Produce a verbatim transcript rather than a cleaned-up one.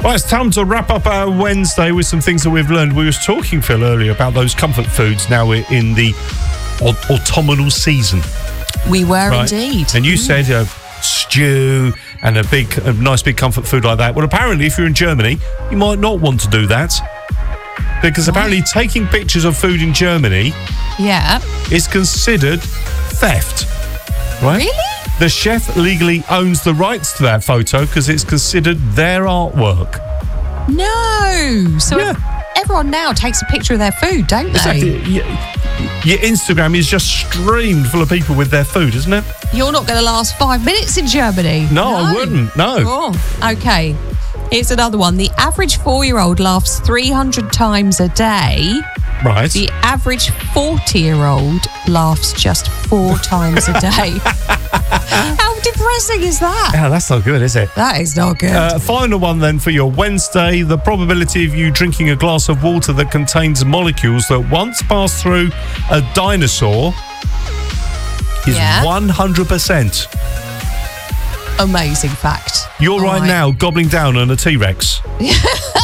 Right, it's time to wrap up our Wednesday with some things that we've learned. We was talking, Phil, earlier about those comfort foods. Now we're in the aut- autumnal season. We were right? indeed. And you mm. said a stew and a big, a nice big comfort food like that. Well, apparently, if you're in Germany, you might not want to do that. Because what? apparently taking pictures of food in Germany yeah. is considered theft. Right? Really? The chef legally owns the rights to that photo because it's considered their artwork. No. So yeah. everyone now takes a picture of their food, don't they? Exactly. Your Instagram is just streamed full of people with their food, isn't it? You're not going to last five minutes in Germany. No, no. I wouldn't. No. Oh, okay. Here's another one. The average four-year-old laughs three hundred times a day. Right. The average forty-year-old laughs just four times a day. How depressing is that? Yeah, that's not good, is it? That is not good. Uh, final one then for your Wednesday. The probability of you drinking a glass of water that contains molecules that once passed through a dinosaur is yeah. one hundred percent. Amazing fact. You're All right, right now gobbling down on a T-Rex.